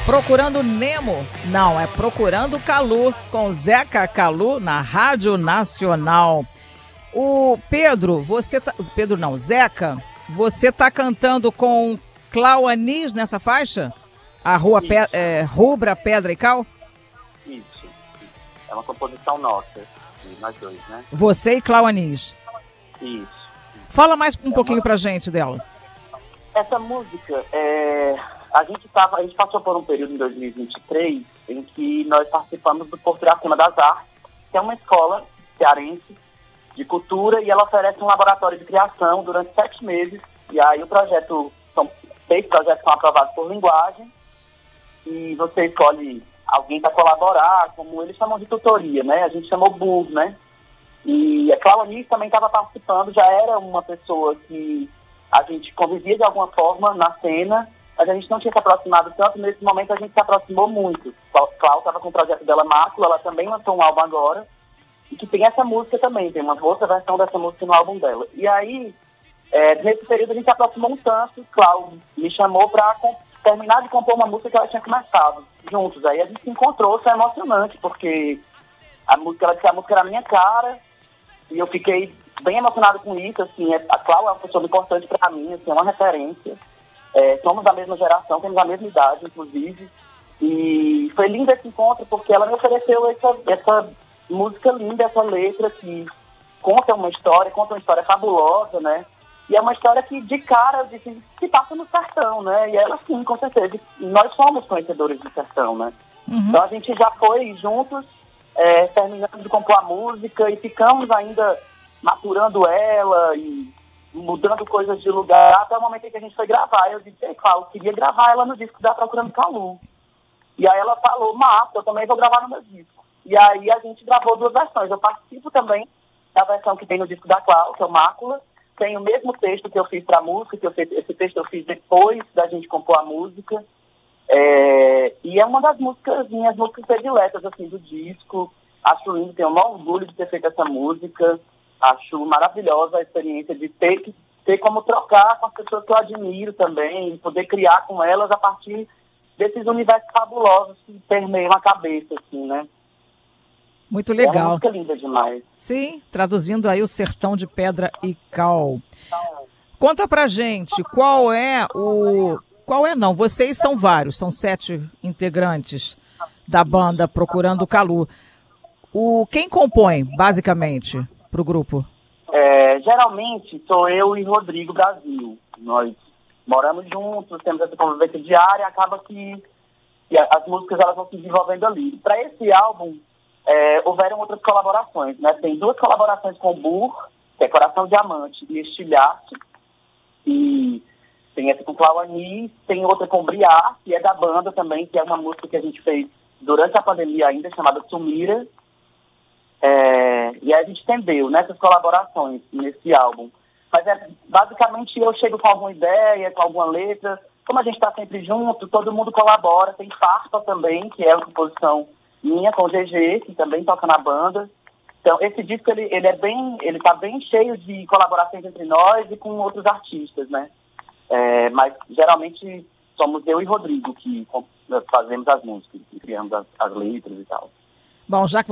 Procurando Nemo, não, é Procurando Calu, com Zeca Calu na Rádio Nacional. O Pedro, Zeca, você tá cantando com Clau Anis nessa faixa? A Rubra, Pedra e Cal? Isso. É uma composição nossa, de nós dois, né? Você e Clau Anis. Isso. Fala mais um pouquinho pra gente dela. Essa música, a gente passou por um período em 2023 em que nós participamos do Porto Iracema das Artes, que é uma escola cearense de cultura, e ela oferece um laboratório de criação durante 7 meses. E aí são 6 projetos são aprovados por linguagem, e você escolhe alguém para colaborar, como eles chamam de tutoria, né? A gente chamou BUR, né? E a Clau Anis também estava participando, já era uma pessoa que a gente convivia de alguma forma na cena, mas a gente não tinha se aproximado tanto. Nesse momento a gente se aproximou muito. Clau estava com o projeto dela Mácula, ela também lançou um álbum agora, e que tem essa música também, tem uma outra versão dessa música no álbum dela. E aí, nesse período a gente se aproximou um tanto, Clau me chamou para terminar de compor uma música que ela tinha começado juntos. Aí a gente se encontrou, foi emocionante, porque ela disse que a música era a minha cara, e eu fiquei bem emocionado com isso, assim. A Clau é uma pessoa importante para mim, assim, é uma referência. Somos da mesma geração, temos a mesma idade, inclusive, e foi lindo esse encontro, porque ela me ofereceu essa música linda, essa letra que conta uma história fabulosa, né? E é uma história que, de cara, se passa no sertão, né? E ela, sim, com certeza. Nós somos conhecedores do sertão, né? Uhum. Então a gente já foi juntos, terminando de compor a música, e ficamos ainda maturando ela e mudando coisas de lugar, até o momento em que a gente foi gravar. Eu disse, Clau, eu queria gravar ela no disco da Procurando Calu. E aí ela falou, massa, eu também vou gravar no meu disco. E aí a gente gravou 2 versões. Eu participo também da versão que tem no disco da Clau, que é o Mácula. Tem o mesmo texto que eu fiz para a música, esse texto eu fiz depois da gente compor a música. E é uma das minhas músicas prediletas, assim, do disco. Acho lindo, tenho o maior orgulho de ter feito essa música. Acho maravilhosa a experiência de ter como trocar com as pessoas que eu admiro também, e poder criar com elas a partir desses universos fabulosos que permeiam a cabeça, assim, né? Muito legal. É uma música linda demais. Sim, traduzindo aí o Sertão de Pedra e Cal. Conta pra gente, qual é, não, vocês são vários, são 7 integrantes da banda Procurando Calu. Quem compõe, basicamente, pro grupo? Geralmente sou eu e Rodrigo Brasil. Nós moramos juntos, temos essa convivência diária, acaba que as músicas elas vão se desenvolvendo ali. Para esse álbum, houveram outras colaborações, né? Tem 2 colaborações com o Burr, que é Coração Diamante e Estilhaço, e tem essa com Clau Anis, tem outra com Briar, que é da banda também, que é uma música que a gente fez durante a pandemia ainda, chamada Sumira. E aí a gente entendeu nessas colaborações nesse álbum. Mas basicamente eu chego com alguma ideia, com alguma letra. Como a gente está sempre junto, todo mundo colabora. Tem Farpa também, que é uma composição minha com o GG, que também toca na banda. Então esse disco ele tá bem cheio de colaborações entre nós e com outros artistas, né? Mas geralmente somos eu e Rodrigo que fazemos as músicas, que criamos as letras e tal. Bom, já que